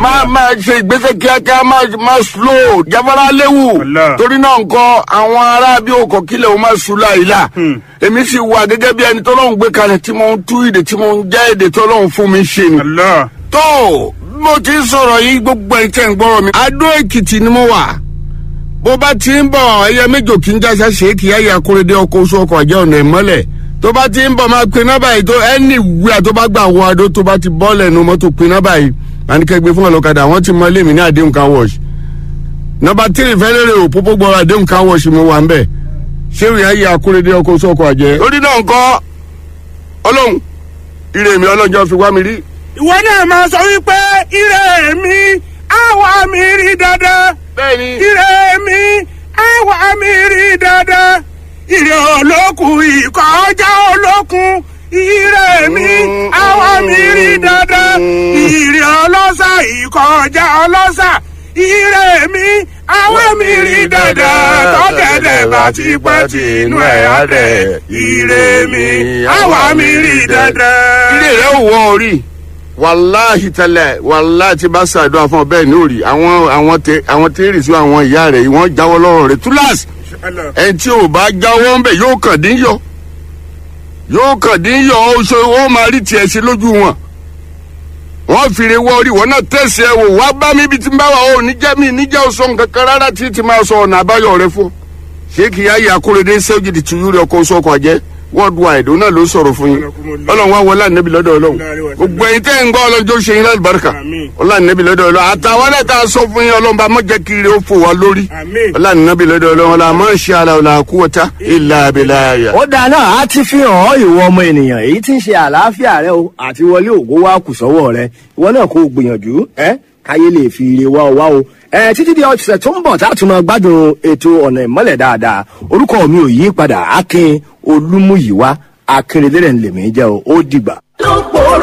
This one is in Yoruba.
máa ṣe ìgbésẹ̀ kíákíá máa slow jáfárá léwu torí náà nǹkan àwọn ará bí òkò kílẹ̀ o máa sùn láìla èmi sì wà gẹ́gẹ́ bí ẹni tọ́lọ́hún gbé kalẹ̀ tí mo ń tú èdè tí mo ń já èdè tọ́lọ́hún fún mi ṣe ni. tó mo ti ń sọ̀rọ̀ yìí gbogbo ẹ̀ tẹ̀ ń gbọ́rọ̀ mi. Adó Èkìtì ni mo wà bó bá ti ń bọ̀ ẹyẹ méjò kí n jáṣá ṣèkì ẹyẹ akóredé ọkọ̀ oṣù ọkọ̀ àjẹ́ ọ̀nà ìmọ́lẹ̀ tó bá ti ń bọ̀ máa pe nọ́mbà yìí tó ẹni ìwé tó bá gbà wọ Adó tó bá ti bọ́ lẹ́nu mọ́tò pe nọ́mbà yìí àníkẹ́gbẹ́ fún ọlọ́kadà wọ́n ti mọ lémi ní àdéhùn car wash nọ́mbà 3 fẹ́lẹ́rẹ́ òpópó gbọ́ra àdéhùn car wash mi wà ń bẹ̀ ṣé ìrìn ayé akóredé ọkọ̀ oṣù ọkọ̀ àjẹ́. lórí náà nǹkan ọlọ́run ire mi ọlọ́jọ́ fi wá mi rí. ìwọ náà máa sọ wípé ire mi àwa mi rí dandan. bẹ́ẹ̀ni. ire mi àwa mi rí dandan. ire olókun ìkọjá olókun. ire mi àwa mi rí dandan. ire ọlọ́ṣà ìkọjá ọlọ́ṣà. ire mi àwa mi rí dandan. tọ́gẹ̀dẹ̀ bá ti pẹ́ tí inú ẹ̀ á dẹ̀. ire mi àwa mi rí dandan. ilé rẹ̀ ò wọ orí wàláhì tẹ́lẹ̀ wàláhì tí bá ṣàdúrà fún ọ bẹ́ẹ̀ ní òrì àwọn tẹ́rì sí àwọn ìyá rẹ̀ wọ́n jáwọ́ lọ́rọ̀ rẹ̀ túláàsì ẹni tí ò bá jáwọ́ ń bẹ̀ yóò kàn dín yọ oṣù ó máa rí tiẹ̀ sí lójú wọn wọ́n fìrè wọ orí wọn náà tẹ̀sí ẹ wò wá bá mi bí ti ń bá wà ó níjẹ́ oṣù kankan rárá tí ti máa sọ ọ̀nà àbáyọ rẹ fún ṣé kì í ayé akóredé sẹ́wọ́jì ti yúrí ọkọ̀ oṣù ọkọ̀ àjẹ́ worldwide òun náà ló sọ̀rọ̀ fún yín ọlọ́run wá wọlé ànábì lọ́dọ̀ ọlọ́run gbogbo ẹ̀yin tẹ́ ń gbọ́ ọlọ́jọ́ ṣe yín lálùbáríkà ọlọ́run ànábì lọ́dọ̀ ọlọ́run àtàwọn náà tá a sọ fún yín ọlọ́run bá mọ̀ jẹ́ kiri ó fò wá lórí ọlọ́run ànábì lọ́dọ̀ ọlọ́run ọlọ́run máa ń ṣe ara ọ̀la quwwata illa billah. ó dáa náà á ti fi hàn ọ́ ìwọ ọmọ ènìyàn èyí tí ń ṣe àlàáfíà rẹ o àti wọlé ògo wa kù sọ́wọ́ rẹ ìwọ náà kò gbìyànjú káyé lè fi ire wá ọ wá o títí di ọ̀sẹ̀ tó ń bọ̀ tá a tún máa gbádùn ètò ọ̀nà ìmọ́lẹ̀ dáadáa orúkọ mi ò yí padà Akin Olúmúyìwá Akérèdé lèmi jẹ́ o ó dìgbà.